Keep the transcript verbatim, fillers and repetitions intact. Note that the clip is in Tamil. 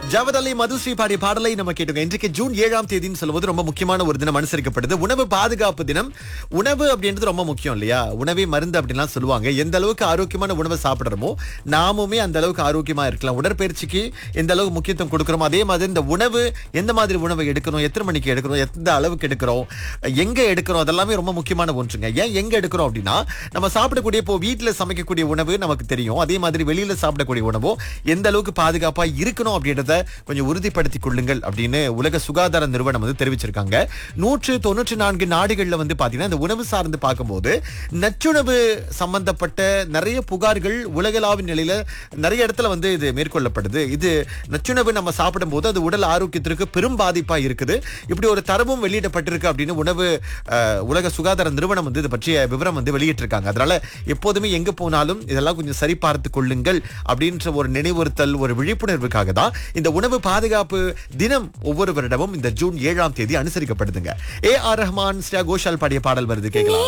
ஜவத் அலி மதுஸ்ரீ பாடிய பாடலை நம்ம கேட்டோம். இன்றைக்கு ஜூன் ஏழாம் தேதின்னு சொல்லும்போது ரொம்ப முக்கியமான ஒரு தினம் அனுசரிக்கப்படுது. உணவு பாதுகாப்பு தினம். உணவு அப்படின்றது ரொம்ப முக்கியம் இல்லையா? உணவே மருந்து அப்படின்லாம் சொல்லுவாங்க. எந்த அளவுக்கு ஆரோக்கியமான உணவை சாப்பிடுறோமோ நாமுமே அந்த அளவுக்கு ஆரோக்கியமா இருக்கலாம். உடற்பயிற்சிக்கு எந்த அளவுக்கு முக்கியத்துவம் கொடுக்கிறோமோ அதே மாதிரி இந்த உணவு எந்த மாதிரி உணவை எடுக்கணும், எத்தனை மணிக்கு எடுக்கணும், எந்த அளவுக்கு எடுக்கிறோம், எங்க எடுக்கிறோம், அதெல்லாமே ரொம்ப முக்கியமான ஒன்றுங்க. ஏன் எங்க எடுக்கிறோம் அப்படின்னா நம்ம சாப்பிடக்கூடிய இப்போ வீட்டுல சமைக்கக்கூடிய உணவு நமக்கு தெரியும். அதே மாதிரி வெளியில சாப்பிடக்கூடிய உணவோ எந்த அளவுக்கு பாதுகாப்பா இருக்கணும் அப்படின்றத கொஞ்சம் உறுதிப்படுத்திக் கொள்ளுங்கள் அப்படின்னு உலக சுகாதார நிறுவனம் வந்து தெரிவிச்சிருக்காங்க. நூற்று தொண்ணூற்றி நான்கு நாடுகள்ல வந்து பாத்தீங்கன்னா இந்த உணவு சார்ந்து பார்க்கும்போது நச்சுணவு சம்பந்தப்பட்ட நிறைய புகார்கள் உலகளாவிய நிலையில நிறைய இடத்துல வந்து இது மேற்கொள்ளப்படுது. இது நச்சுணவு நம்ம சாப்பிடும் போது அது உடல் ஆரோக்கியத்திற்கு பெரும் பாதிப்பா இருக்குது. இப்படி ஒரு தரவும் வெளியிடப்பட்டிருக்கு அப்படின்னு உணவு அஹ், உலக சுகாதார நிறுவனம் வந்து இது பற்றிய விவரம் வந்து வெளியிட்டிருக்காங்க. அதனால எப்போதுமே எங்க போனாலும் இதெல்லாம் கொஞ்சம் சரி பார்த்து கொள்ளுங்கள் அப்படின்ற ஒரு நினைவுறுத்தல், ஒரு விழிப்புணர்வுக்காக தான் இந்த உணவு பாதுகாப்பு தினம் ஒவ்வொரு வருடமும் இந்த ஜூன் ஏழாம் தேதி அனுசரிக்கப்படுதுங்க. ஏ ஆர் ரஹ்மான், ஸ்ரேயா கோஷால் பாடிய பாடல் வருது, கேட்கலாம்.